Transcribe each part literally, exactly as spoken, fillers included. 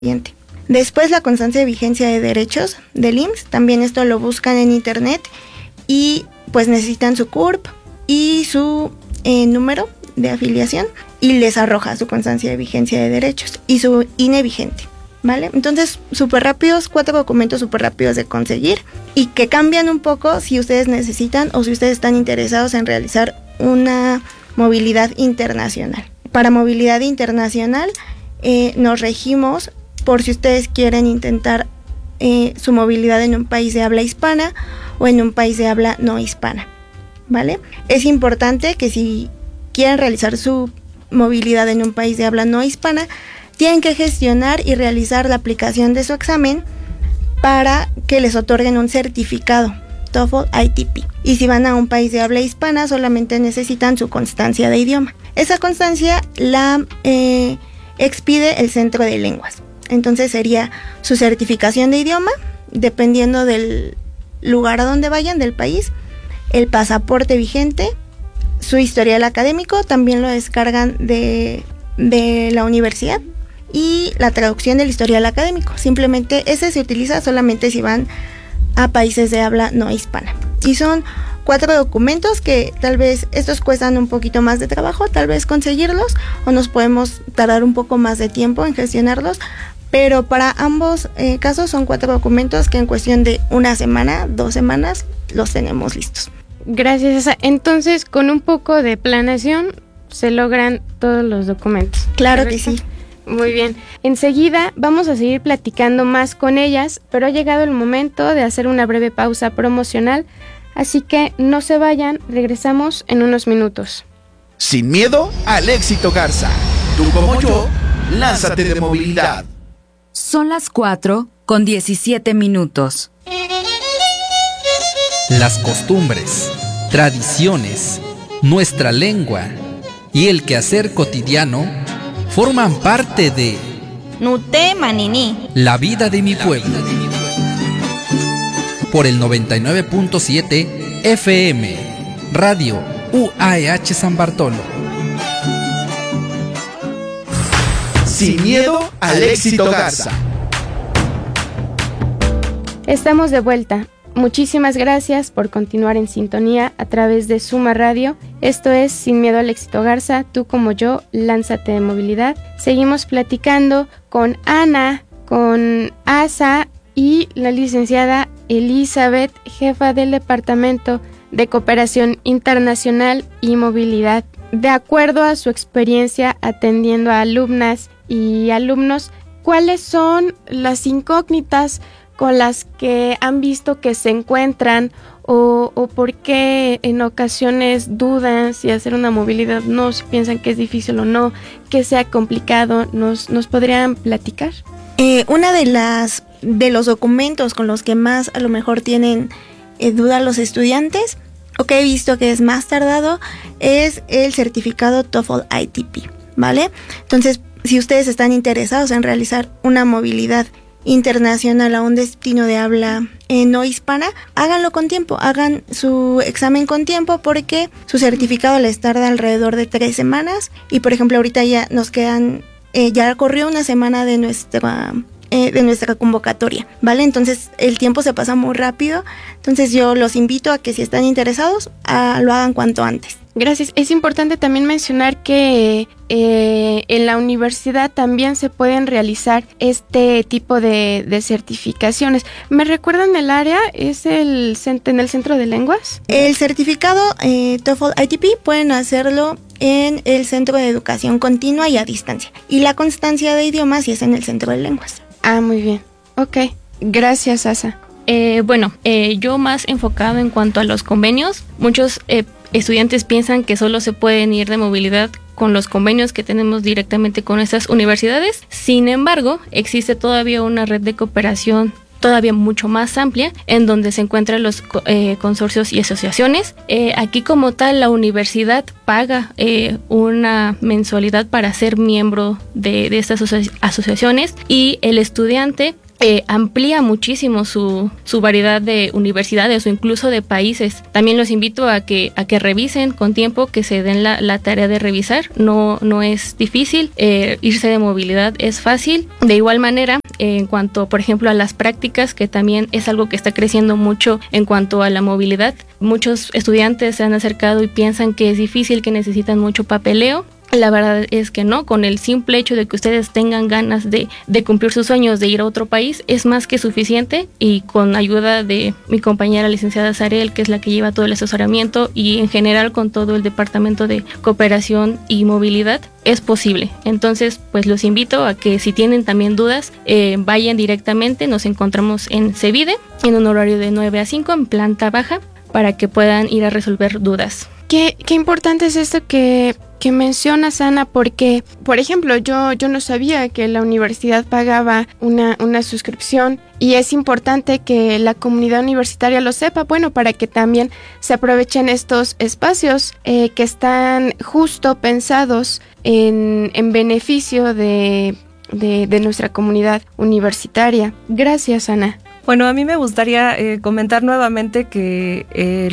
siguiente. Después la constancia de vigencia de derechos del I M S S, también esto lo buscan en internet y pues necesitan su C U R P y su eh, número de afiliación y les arroja su constancia de vigencia de derechos y su I N E vigente, ¿vale? Entonces, súper rápidos, cuatro documentos súper rápidos de conseguir y que cambian un poco si ustedes necesitan o si ustedes están interesados en realizar una movilidad internacional. Para movilidad internacional eh, nos regimos por si ustedes quieren intentar eh, su movilidad en un país de habla hispana o en un país de habla no hispana, ¿vale? Es importante que si quieren realizar su movilidad en un país de habla no hispana, tienen que gestionar y realizar la aplicación de su examen para que les otorguen un certificado TOEFL I T P. Y si van a un país de habla hispana, solamente necesitan su constancia de idioma. Esa constancia la eh, expide el Centro de Lenguas. Entonces sería su certificación de idioma, dependiendo del lugar a donde vayan, del país, el pasaporte vigente, su historial académico, también lo descargan de, de la universidad, y la traducción del historial académico. Simplemente ese se utiliza solamente si van a países de habla no hispana. Y son cuatro documentos que tal vez estos cuestan un poquito más de trabajo, tal vez conseguirlos, o nos podemos tardar un poco más de tiempo en gestionarlos, pero para ambos eh, casos son cuatro documentos que en cuestión de una semana, dos semanas, los tenemos listos. Gracias, Asa. Entonces, con un poco de planeación se logran todos los documentos. Claro ¿correcto? que sí. Muy bien. Enseguida vamos a seguir platicando más con ellas, pero ha llegado el momento de hacer una breve pausa promocional, así que no se vayan, regresamos en unos minutos. Sin miedo al éxito, Garza. Tú como yo, lánzate de movilidad. Son las cuatro con diecisiete minutos. Las costumbres, tradiciones, nuestra lengua y el quehacer cotidiano forman parte de Nute Manini, la vida de mi pueblo. Por el noventa y nueve punto siete F M, Radio U A E H San Bartolo. Sin miedo al éxito, Garza. Estamos de vuelta. Muchísimas gracias por continuar en sintonía a través de Suma Radio. Esto es Sin Miedo al Éxito Garza, tú como yo, lánzate de movilidad. Seguimos platicando con Ana, con Asa y la licenciada Elizabeth, jefa del Departamento de Cooperación Internacional y Movilidad. De acuerdo a su experiencia atendiendo a alumnas y alumnos, ¿cuáles son las incógnitas con las que han visto que se encuentran o, o por qué en ocasiones dudan si hacer una movilidad no, si piensan que es difícil o no, que sea complicado? ¿Nos, nos podrían platicar? Eh, una de las de los documentos con los que más a lo mejor tienen eh, duda los estudiantes, o que he visto que es más tardado, es el certificado TOEFL I T P, ¿vale? Entonces, si ustedes están interesados en realizar una movilidad internacional a un destino de habla eh, no hispana, háganlo con tiempo, hagan su examen con tiempo, porque su certificado les tarda alrededor de tres semanas y por ejemplo ahorita ya nos quedan, eh, ya corrió una semana de nuestra eh, de nuestra convocatoria, ¿vale? Entonces el tiempo se pasa muy rápido, entonces yo los invito a que si están interesados a, lo hagan cuanto antes. Gracias. Es importante también mencionar que eh, en la universidad también se pueden realizar este tipo de, de certificaciones. ¿Me recuerdan el área? ¿Es el en el Centro de Lenguas? El certificado eh, TOEFL I T P pueden hacerlo en el Centro de Educación Continua y a Distancia. Y la constancia de idiomas sí es en el Centro de Lenguas. Ah, muy bien. Ok. Gracias, Asa. Eh, bueno, eh, yo más enfocado en cuanto a los convenios. Muchos eh, estudiantes piensan que solo se pueden ir de movilidad con los convenios que tenemos directamente con estas universidades. Sin embargo, existe todavía una red de cooperación todavía mucho más amplia, en donde se encuentran los eh, consorcios y asociaciones. Eh, aquí como tal, la universidad paga eh, una mensualidad para ser miembro de, de estas aso- asociaciones y el estudiante eh, amplía muchísimo su, su variedad de universidades o incluso de países. También los invito a que, a que revisen con tiempo, que se den la, la tarea de revisar. No, no es difícil, eh, irse de movilidad es fácil. De igual manera, eh, en cuanto, por ejemplo, a las prácticas, que también es algo que está creciendo mucho en cuanto a la movilidad. Muchos estudiantes se han acercado y piensan que es difícil, que necesitan mucho papeleo. La verdad es que no, con el simple hecho de que ustedes tengan ganas de, de cumplir sus sueños de ir a otro país es más que suficiente, y con ayuda de mi compañera licenciada Sarel, que es la que lleva todo el asesoramiento, y en general con todo el departamento de cooperación y movilidad, es posible. Entonces, pues los invito a que si tienen también dudas, eh, vayan directamente. Nos encontramos en Cevide en un horario de nueve a cinco en planta baja para que puedan ir a resolver dudas. Qué, qué importante es esto que, que mencionas, Ana, porque, por ejemplo, yo, yo no sabía que la universidad pagaba una, una suscripción, y es importante que la comunidad universitaria lo sepa, bueno, para que también se aprovechen estos espacios eh, que están justo pensados en, en beneficio de, de, de nuestra comunidad universitaria. Gracias, Ana. Bueno, a mí me gustaría eh, comentar nuevamente que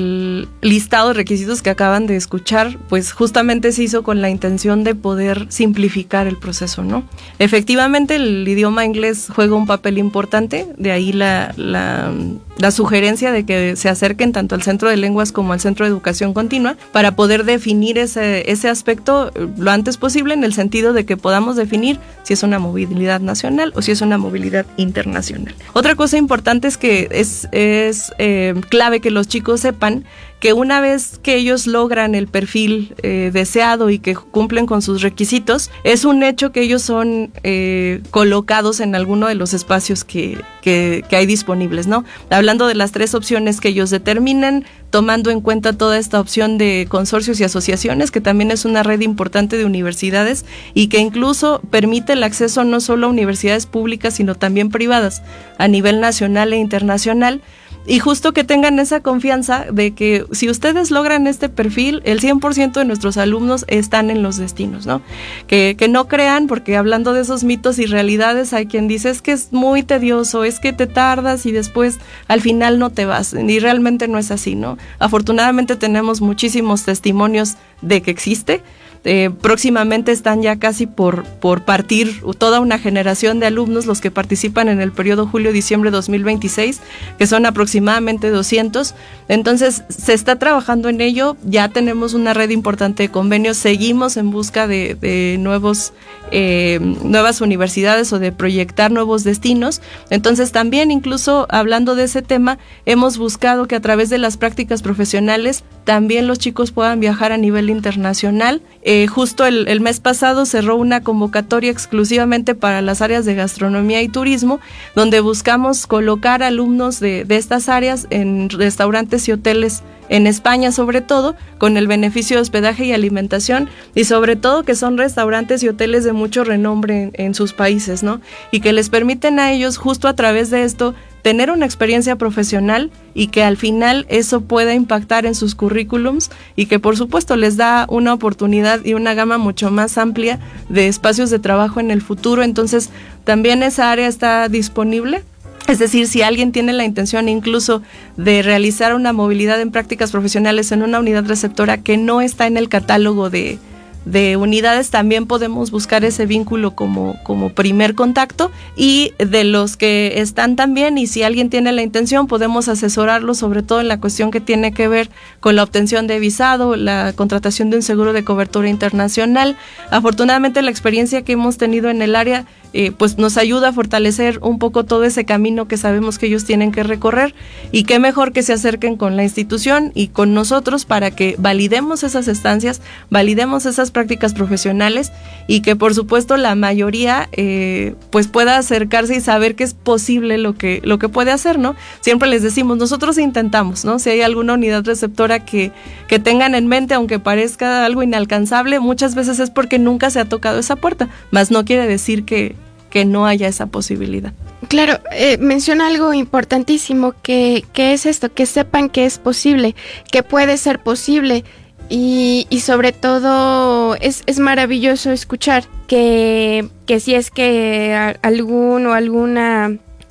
el listado de requisitos que acaban de escuchar, pues justamente se hizo con la intención de poder simplificar el proceso, ¿no? Efectivamente, el idioma inglés juega un papel importante, de ahí la, la, la sugerencia de que se acerquen tanto al Centro de Lenguas como al Centro de Educación Continua para poder definir ese, ese aspecto lo antes posible, en el sentido de que podamos definir si es una movilidad nacional o si es una movilidad internacional. Otra cosa importante importante es que es, es eh, clave que los chicos sepan que una vez que ellos logran el perfil eh, deseado y que cumplen con sus requisitos, es un hecho que ellos son eh, colocados en alguno de los espacios que, que, que hay disponibles, ¿no? Hablando de las tres opciones que ellos determinan, tomando en cuenta toda esta opción de consorcios y asociaciones, que también es una red importante de universidades y que incluso permite el acceso no solo a universidades públicas, sino también privadas, a nivel nacional e internacional. Y justo que tengan esa confianza de que si ustedes logran este perfil, el cien por ciento de nuestros alumnos están en los destinos, ¿no? Que, que no crean, porque hablando de esos mitos y realidades, hay quien dice es que es muy tedioso, es que te tardas y después al final no te vas. Y realmente no es así, ¿no? Afortunadamente tenemos muchísimos testimonios de que existe. Eh, próximamente están ya casi por, por partir toda una generación de alumnos los que participan en el periodo julio-diciembre dos mil veintiséis, que son aproximadamente doscientos. Entonces se está trabajando en ello, ya tenemos una red importante de convenios, seguimos en busca de, de nuevos, eh, nuevas universidades o de proyectar nuevos destinos. Entonces también, incluso hablando de ese tema, hemos buscado que a través de las prácticas profesionales también los chicos puedan viajar a nivel internacional. Eh, justo el, el mes pasado cerró una convocatoria exclusivamente para las áreas de gastronomía y turismo, donde buscamos colocar alumnos de, de estas áreas en restaurantes y hoteles en España, sobre todo, con el beneficio de hospedaje y alimentación, y sobre todo que son restaurantes y hoteles de mucho renombre en, en sus países, ¿no? Y que les permiten a ellos, justo a través de esto, tener una experiencia profesional y que al final eso pueda impactar en sus currículums y que por supuesto les da una oportunidad y una gama mucho más amplia de espacios de trabajo en el futuro. Entonces también esa área está disponible. Es decir, si alguien tiene la intención incluso de realizar una movilidad en prácticas profesionales en una unidad receptora que no está en el catálogo de de unidades, también podemos buscar ese vínculo como, como primer contacto, y de los que están también, y si alguien tiene la intención, podemos asesorarlo sobre todo en la cuestión que tiene que ver con la obtención de visado, la contratación de un seguro de cobertura internacional. Afortunadamente la experiencia que hemos tenido en el área Eh, pues nos ayuda a fortalecer un poco todo ese camino que sabemos que ellos tienen que recorrer, y qué mejor que se acerquen con la institución y con nosotros para que validemos esas estancias, validemos esas prácticas profesionales, y que por supuesto la mayoría eh, pues pueda acercarse y saber que es posible lo que, lo que puede hacer, ¿no? Siempre les decimos, nosotros intentamos, ¿no? Si hay alguna unidad receptora que, que tengan en mente, aunque parezca algo inalcanzable, muchas veces es porque nunca se ha tocado esa puerta, mas no quiere decir que que no haya esa posibilidad. Claro, eh, menciona algo importantísimo, que, que es esto, que sepan que es posible, que puede ser posible, y, y sobre todo es, es maravilloso escuchar que, que si es que a, algún o alguna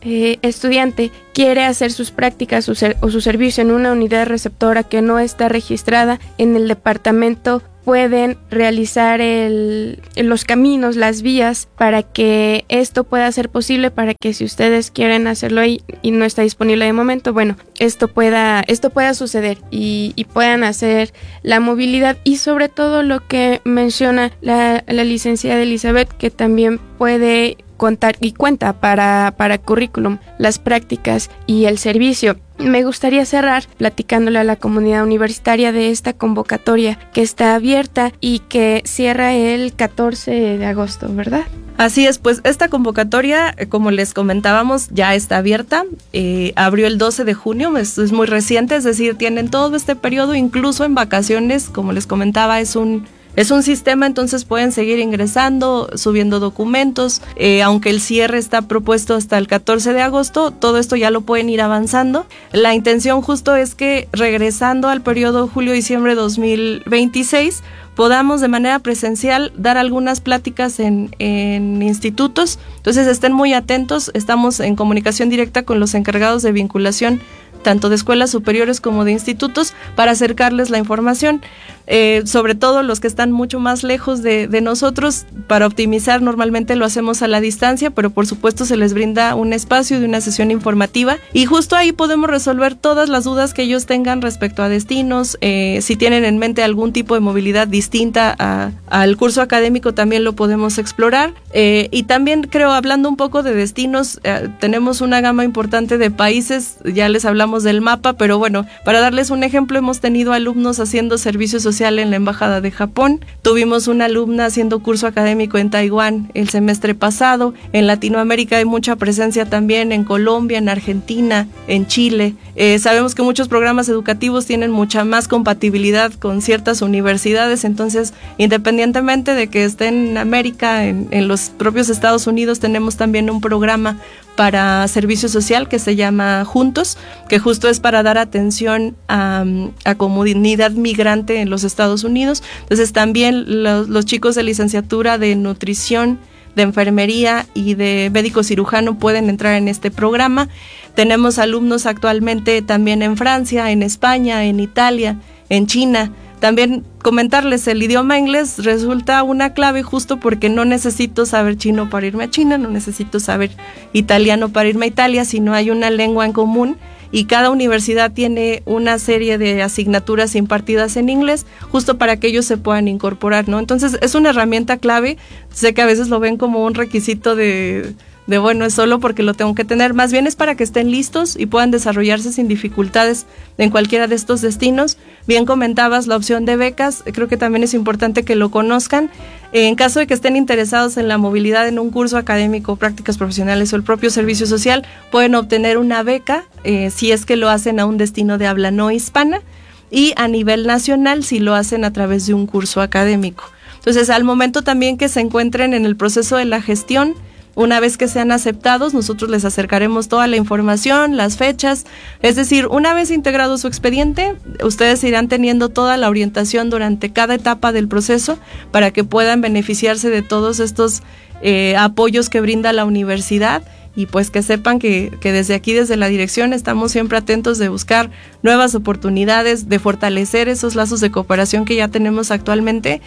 eh, estudiante quiere hacer sus prácticas o, ser, o su servicio en una unidad receptora que no está registrada en el departamento, pueden realizar el, los caminos, las vías para que esto pueda ser posible, para que si ustedes quieren hacerlo ahí y no está disponible de momento, bueno, esto pueda, esto pueda suceder y, y puedan hacer la movilidad. Y sobre todo lo que menciona la, la licenciada Elizabeth, que también puede contar y cuenta para, para currículum, las prácticas y el servicio. Me gustaría cerrar platicándole a la comunidad universitaria de esta convocatoria que está abierta y que cierra el catorce de agosto, ¿verdad? Así es, pues esta convocatoria, como les comentábamos, ya está abierta, eh, abrió el doce de junio, es, es muy reciente, es decir, tienen todo este periodo, incluso en vacaciones, como les comentaba, es un... Es un sistema, entonces pueden seguir ingresando, subiendo documentos, eh, aunque el cierre está propuesto hasta el catorce de agosto, todo esto ya lo pueden ir avanzando. La intención justo es que regresando al periodo julio-diciembre dos mil veintiséis, podamos de manera presencial dar algunas pláticas en, en institutos, entonces estén muy atentos, estamos en comunicación directa con los encargados de vinculación, tanto de escuelas superiores como de institutos, para acercarles la información. Eh, sobre todo los que están mucho más lejos de, de nosotros, para optimizar normalmente lo hacemos a la distancia, pero por supuesto se les brinda un espacio de una sesión informativa y justo ahí podemos resolver todas las dudas que ellos tengan respecto a destinos, eh, si tienen en mente algún tipo de movilidad distinta a, al curso académico también lo podemos explorar, eh, y también creo, hablando un poco de destinos, eh, tenemos una gama importante de países, ya les hablamos del mapa, pero bueno, para darles un ejemplo, hemos tenido alumnos haciendo servicio social en la Embajada de Japón, tuvimos una alumna haciendo curso académico en Taiwán el semestre pasado, en Latinoamérica hay mucha presencia también, en Colombia, en Argentina, en Chile, eh, sabemos que muchos programas educativos tienen mucha más compatibilidad con ciertas universidades, entonces independientemente de que estén en América, en, en los propios Estados Unidos tenemos también un programa para servicio social que se llama Juntos, que justo es para dar atención a, a comunidad migrante en los Estados Unidos. Entonces también los, los chicos de licenciatura de nutrición, de enfermería y de médico cirujano pueden entrar en este programa. Tenemos alumnos actualmente también en Francia, en España, en Italia, en China. También comentarles, el idioma inglés resulta una clave justo porque no necesito saber chino para irme a China, no necesito saber italiano para irme a Italia, sino hay una lengua en común y cada universidad tiene una serie de asignaturas impartidas en inglés justo para que ellos se puedan incorporar, ¿no? Entonces es una herramienta clave, sé que a veces lo ven como un requisito de... de bueno, es solo porque lo tengo que tener, más bien es para que estén listos y puedan desarrollarse sin dificultades en cualquiera de estos destinos. Bien comentabas la opción de becas, creo que también es importante que lo conozcan. En caso de que estén interesados en la movilidad en un curso académico, prácticas profesionales o el propio servicio social, pueden obtener una beca eh, si es que lo hacen a un destino de habla no hispana y a nivel nacional si lo hacen a través de un curso académico. Entonces, al momento también que se encuentren en el proceso de la gestión, una vez que sean aceptados, nosotros les acercaremos toda la información, las fechas, es decir, una vez integrado su expediente, ustedes irán teniendo toda la orientación durante cada etapa del proceso para que puedan beneficiarse de todos estos eh, apoyos que brinda la universidad y pues que sepan que, que desde aquí, desde la dirección, estamos siempre atentos de buscar nuevas oportunidades, de fortalecer esos lazos de cooperación que ya tenemos actualmente.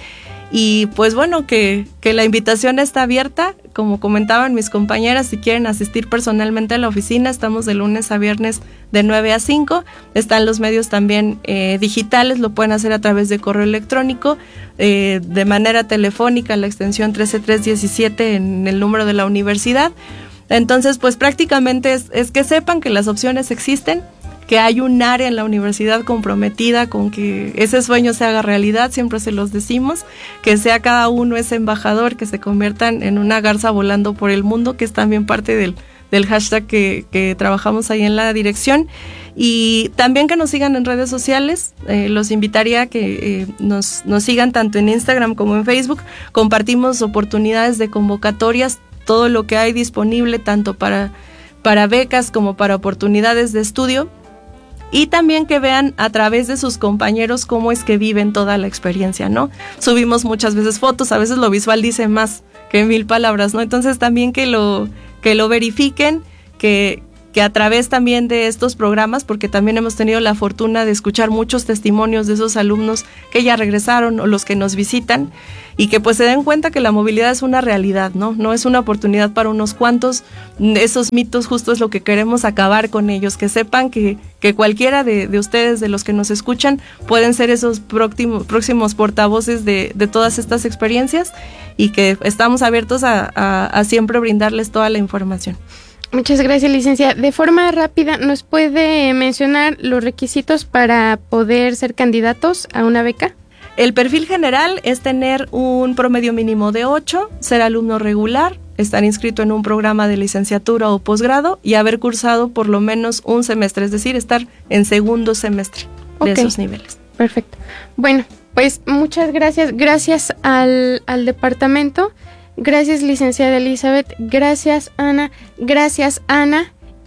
Y pues bueno, que, que la invitación está abierta, como comentaban mis compañeras, si quieren asistir personalmente a la oficina, estamos de lunes a viernes de nueve a cinco, están los medios también eh, digitales, lo pueden hacer a través de correo electrónico, eh, de manera telefónica, la extensión trece tres diecisiete en el número de la universidad. Entonces pues prácticamente es, es que sepan que las opciones existen, que hay un área en la universidad comprometida con que ese sueño se haga realidad, siempre se los decimos, que sea cada uno ese embajador, que se conviertan en una garza volando por el mundo, que es también parte del, del hashtag que, que trabajamos ahí en la dirección. Y también que nos sigan en redes sociales, eh, los invitaría a que eh, nos, nos sigan tanto en Instagram como en Facebook, compartimos oportunidades de convocatorias, todo lo que hay disponible tanto para, para becas como para oportunidades de estudio. Y también que vean a través de sus compañeros cómo es que viven toda la experiencia, ¿no? Subimos muchas veces fotos, a veces lo visual dice más que mil palabras, ¿no? Entonces también que lo, que lo verifiquen, que, que a través también de estos programas, porque también hemos tenido la fortuna de escuchar muchos testimonios de esos alumnos que ya regresaron o los que nos visitan, y que pues se den cuenta que la movilidad es una realidad, ¿no? No es una oportunidad para unos cuantos. Esos mitos justo es lo que queremos acabar con ellos, que sepan que, que cualquiera de, de ustedes, de los que nos escuchan, pueden ser esos próximos, próximos portavoces de, de todas estas experiencias, y que estamos abiertos a, a, a siempre brindarles toda la información. Muchas gracias, licenciada. De forma rápida, ¿nos puede mencionar los requisitos para poder ser candidatos a una beca? El perfil general es tener un promedio mínimo de ocho, ser alumno regular, estar inscrito en un programa de licenciatura o posgrado y haber cursado por lo menos un semestre, es decir, estar en segundo semestre de okay. esos niveles. Perfecto. Bueno, pues muchas gracias. Gracias al, al departamento. Gracias, licenciada Elizabeth. Gracias, Ana. Gracias, Ana.